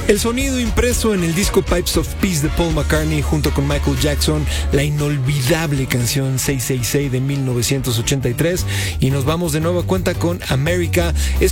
El sonido impreso en el disco Pipes of Peace de Paul McCartney junto con Michael Jackson, la inolvidable canción 666 de 1983, y nos vamos de nueva cuenta con America.